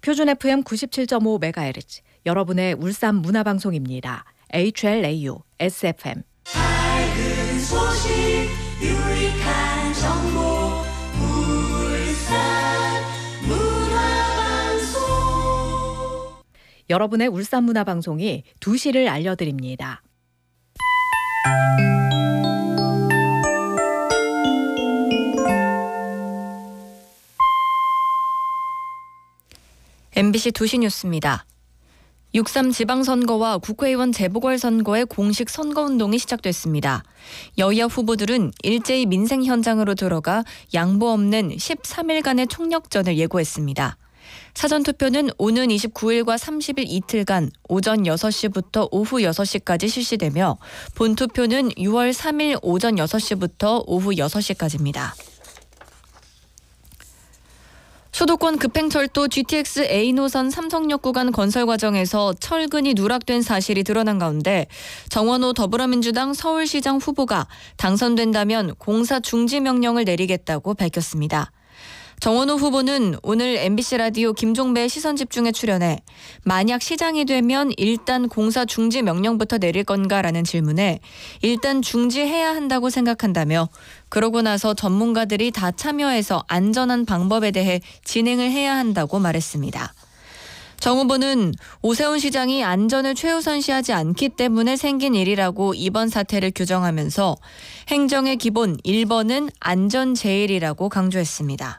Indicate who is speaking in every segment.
Speaker 1: 표준 FM 97.5MHz, 여러분의 울산 문화방송입니다. HLAU, SFM.
Speaker 2: 밝은 소식, 유익한 정보, 울산 문화방송.
Speaker 1: 여러분의 울산 문화방송이 2시를 알려드립니다.
Speaker 3: MBC 2시 뉴스입니다. 6.3 지방선거와 국회의원 재보궐선거의 공식 선거운동이 시작됐습니다. 여야 후보들은 일제히 민생 현장으로 들어가 양보 없는 13일간의 총력전을 예고했습니다. 사전투표는 오는 29일과 30일 이틀간 오전 6시부터 오후 6시까지 실시되며 본투표는 6월 3일 오전 6시부터 오후 6시까지입니다. 수도권 급행철도 GTX A노선 삼성역 구간 건설 과정에서 철근이 누락된 사실이 드러난 가운데 정원호 더불어민주당 서울시장 후보가 당선된다면 공사 중지 명령을 내리겠다고 밝혔습니다. 정원호 후보는 오늘 MBC 라디오 김종배의 시선집중에 출연해 만약 시장이 되면 일단 공사 중지 명령부터 내릴 건가라는 질문에 일단 중지해야 한다고 생각한다며 그러고 나서 전문가들이 다 참여해서 안전한 방법에 대해 진행을 해야 한다고 말했습니다. 정 후보는 오세훈 시장이 안전을 최우선시하지 않기 때문에 생긴 일이라고 이번 사태를 규정하면서 행정의 기본 1번은 안전 제일이라고 강조했습니다.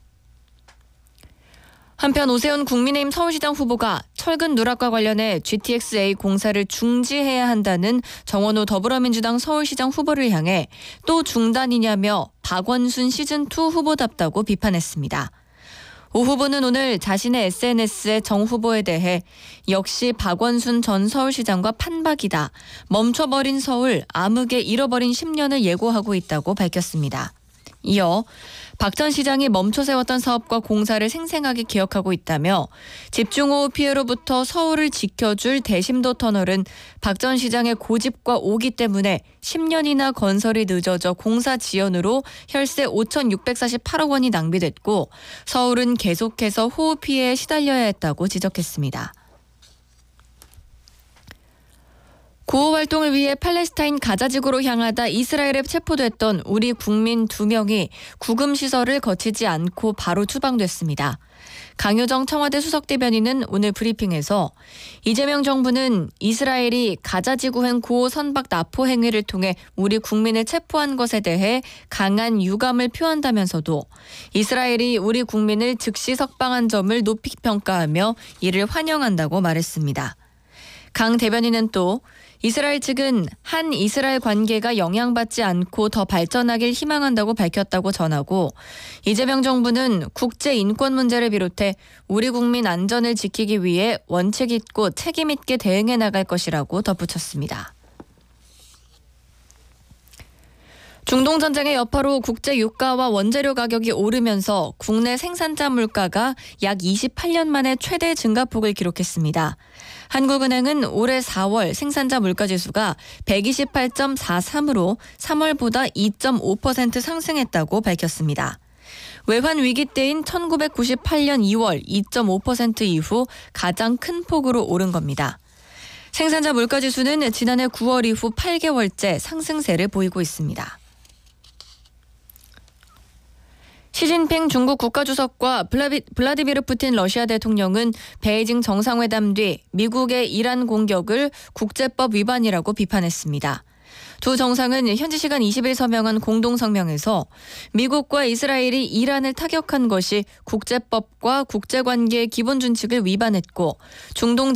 Speaker 3: 한편 오세훈 국민의힘 서울시장 후보가 철근 누락과 관련해 GTX-A 공사를 중지해야 한다는 정원호 더불어민주당 서울시장 후보를 향해 또 중단이냐며 박원순 시즌2 후보답다고 비판했습니다. 오 후보는 오늘 자신의 SNS에 정 후보에 대해 역시 박원순 전 서울시장과 판박이다. 멈춰버린 서울, 암흑에 잃어버린 10년을 예고하고 있다고 밝혔습니다. 이어 박 전 시장이 멈춰 세웠던 사업과 공사를 생생하게 기억하고 있다며 집중호우 피해로부터 서울을 지켜줄 대심도 터널은 박 전 시장의 고집과 오기 때문에 10년이나 건설이 늦어져 공사 지연으로 혈세 5,648억 원이 낭비됐고 서울은 계속해서 호우 피해에 시달려야 했다고 지적했습니다. 구호 활동을 위해 팔레스타인 가자지구로 향하다 이스라엘에 체포됐던 우리 국민 2명이 구금시설을 거치지 않고 바로 추방됐습니다. 강효정 청와대 수석대변인은 오늘 브리핑에서 이재명 정부는 이스라엘이 가자지구행 구호 선박 납포 행위를 통해 우리 국민을 체포한 것에 대해 강한 유감을 표한다면서도 이스라엘이 우리 국민을 즉시 석방한 점을 높이 평가하며 이를 환영한다고 말했습니다. 강 대변인은 또 이스라엘 측은 한 이스라엘 관계가 영향받지 않고 더 발전하길 희망한다고 밝혔다고 전하고 이재명 정부는 국제 인권 문제를 비롯해 우리 국민 안전을 지키기 위해 원칙 있고 책임 있게 대응해 나갈 것이라고 덧붙였습니다. 중동전쟁의 여파로 국제 유가와 원재료 가격이 오르면서 국내 생산자 물가가 약 28년 만에 최대 증가폭을 기록했습니다. 한국은행은 올해 4월 생산자 물가지수가 128.43으로 3월보다 2.5% 상승했다고 밝혔습니다. 외환 위기 때인 1998년 2월 2.5% 이후 가장 큰 폭으로 오른 겁니다. 생산자 물가지수는 지난해 9월 이후 8개월째 상승세를 보이고 있습니다. 시진핑 중국 국가주석과 블라디미르 푸틴 러시아 대통령은 베이징 정상회담 뒤 미국의 이란 공격을 국제법 위반이라고 비판했습니다. 두 정상은 현지 시간 20일 서명한 공동성명에서 미국과 이스라엘이 이란을 타격한 것이 국제법과 국제관계의 기본 준칙을 위반했고 중동